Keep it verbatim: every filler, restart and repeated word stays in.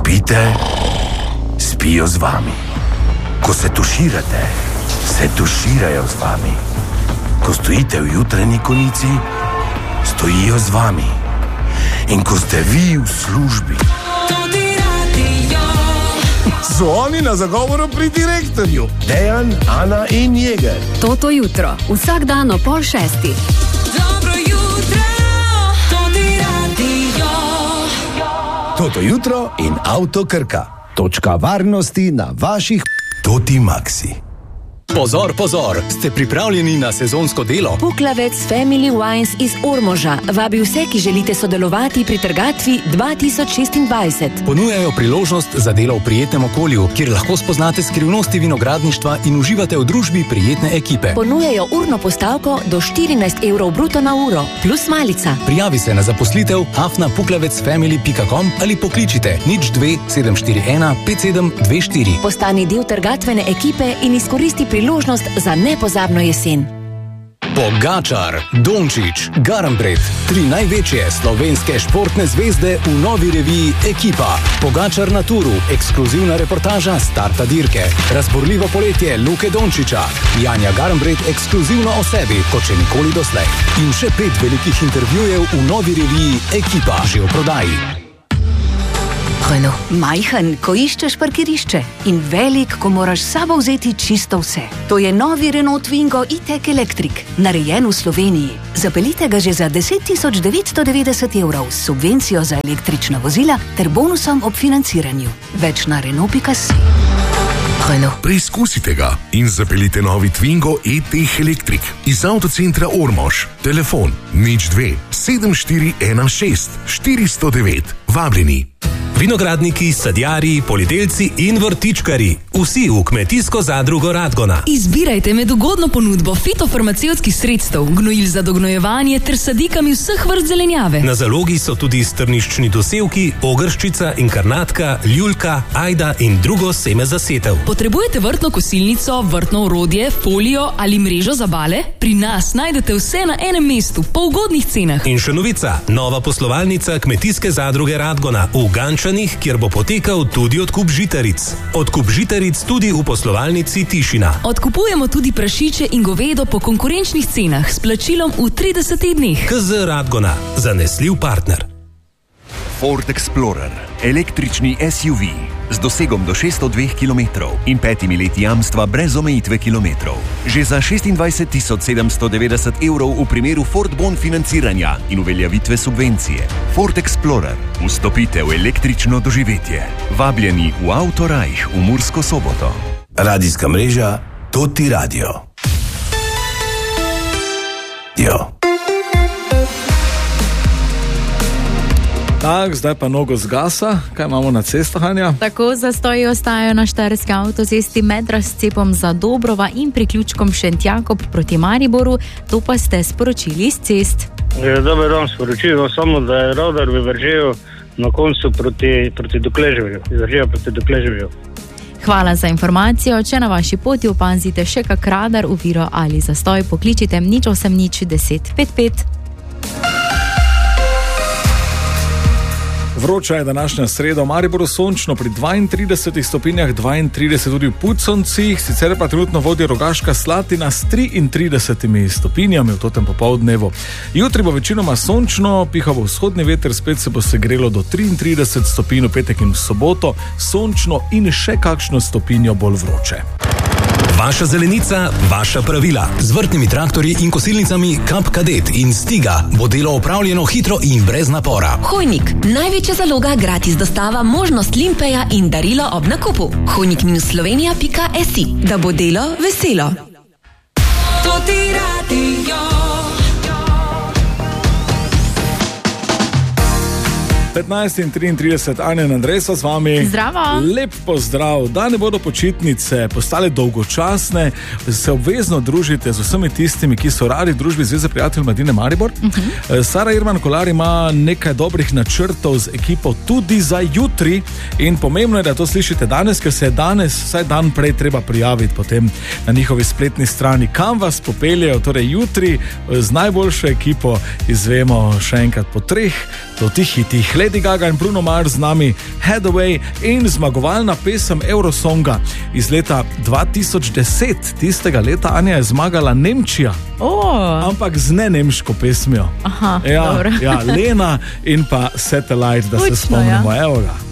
spite, spijo z vami. Ko se tuširate, se tuširajo z vami. Ko stojite v jutranji konici, stojijo z vami. In ko ste vi v službi, so oni na zagovoru pri direktorju. Dejan, Ana in Jeger. Toto jutro, vsak dan o pol šestih. Dobro jutro, Toti Radio. Toto jutro in Avto Krka. Točka varnosti na vaših Toti Maxi. Pozor, pozor, ste pripravljeni na sezonsko delo? Puklavec Family Wines iz Ormoža vabi vse, ki želite sodelovati pri trgatvi dva tisoč šestindvajset. Ponujajo priložnost za delo v prijetnem okolju, kjer lahko spoznate skrivnosti vinogradništva in uživate v družbi prijetne ekipe. Ponujajo urno postavko do štirinajst evrov bruto na uro, plus malica. Prijavi se na zaposlitev hafna puklavec family pika com ali pokličite nič dve sedem štiri ena pet sedem dve štiri. Postani del trgatvene ekipe in izkoristi priložnost za nepozabno jesen. Pogačar, Dončić, Garnbret, tri največje slovenske športne zvezde v novi reviji Ekipa. Pogačar na turu, ekskluzivna reportaža starta dirke. Razborljivo poletje Luke Dončića, Janja Garnbret ekskluzivno o sebi, kot še nikoli doslej. In še pet velikih intervjujev v novi reviji Ekipa, že v prodaji. Majhen, ko iščeš parkirišče, in velik, ko moraš s sabo vzeti čisto vse. To je novi Renault Twingo e-tech Electric, narejen v Sloveniji. Zapeljite ga že za deset tisoč devetsto devetdeset evrov s subvencijo za električna vozila ter bonusom ob financiranju. Več na Renault pika si. Preizkusite ga in zapeljite novi Twingo e-tech Electric iz avtocentra Ormož. Telefon nič dve sedem štiri ena šest štiri nula devet. Vabljeni. Vinogradniki, sadjarji, poljedelci in vrtičkari. Vsi v kmetijsko zadrugo Radgona. Izbirajte med ugodno ponudbo fitofarmacevtskih sredstev, gnojil za dognojevanje ter sadikami vseh vrst zelenjave. Na zalogi so tudi strniščni dosevki, ogrščica, inkarnatka, ljuljka, ajda in drugo seme za setev. Potrebujete vrtno kosilnico, vrtno orodje, folijo ali mrežo za bale? Pri nas najdete vse na enem mestu, po ugodnih cenah. In še novica, nova poslovalnica kmetijske zadruge Radgona v Gančanih, kjer bo potekal tudi odkup žitaric. Odkup žitaric tudi v poslovalnici Tišina. Odkupujemo tudi prašiče in govedo po konkurenčnih cenah s plačilom v tridesetih dneh. K Z Radgona, zanesljiv partner. Ford Explorer, električni S U V z dosegom do šeststo dva kilometrov in petimi leti jamstva brez omejitve kilometrov. Že za šestindvajset tisoč sedemsto devetdeset evrov v primeru Ford Bon financiranja in uveljavitve subvencije. Ford Explorer, vstopite v električno doživetje. Vabljeni v Autorajh v Mursko Soboto. Radijska mreža Toti Radio. Jo. Tak, zdaj pa nogo zgasa. Kaj imamo na cestah, Anja? Tako, zastoji ostajajo na štajerski avtocesti med razcepom Zadobrova in priključkom Šentjakob proti Mariboru. To pa ste sporočili iz cest. Dober dan, sporočilo samo, da je radar v Veržeju na koncu proti, proti Dokleževju. Veržeja proti Dokleževju. Hvala za informacijo. Če na vaši poti opazite še kak radar, oviro ali zastoj, pokličite nič osem nič deset pet pet. Vroča je današnja sreda, v Mariboru sončno pri dvaintridesetih stopinjah, dvaintrideset tudi v Puconcih, sicer pa trenutno vodi Rogaška Slatina s triintridesetimi stopinjami v totem popoldnevu. Jutri bo večinoma sončno, piha bo vzhodni veter, spet se bo segrelo do triintrideset stopinj v petek in v soboto, sončno in še kakšno stopinjo bolj vroče. Vaša zelenica, vaša pravila. Z vrtnimi traktorji in kosilnicami Kap Kadet in Stiga bo delo opravljeno hitro in brez napora. Hojnik, največja zaloga, gratis dostava, možnost limpeja in darilo ob nakupu. hojnik slovenija pika si, da bo delo veselo. Toti Radio. petnajst in triintrideset, Anja in Andrej so z vami. Zdravo. Lep pozdrav. Da ne bodo počitnice postale dolgočasne, se obvezno družite z vsemi tistimi, ki so radi v družbi Zveze prijateljev mladine Maribor. Uh-huh. Sara Irman Kolar ima nekaj dobrih načrtov z ekipo tudi za jutri in pomembno je, da to slišite danes, ker se je danes, vsaj dan prej, treba prijaviti potem na njihovi spletni strani, kam vas popeljejo. Torej jutri z najboljšo ekipo izvemo še enkrat po treh o tih hitih. Lady Gaga in Bruno Mars z nami, Hathaway in zmagovalna pesem Eurosonga iz leta dva tisoč deset. Tistega leta, Anja, je zmagala Nemčija. Oh. Ampak z nenemško pesmijo. Aha, ja, dobro. ja, Lena in pa Satellite, da Učno, se spomnimo, ja. evo ga.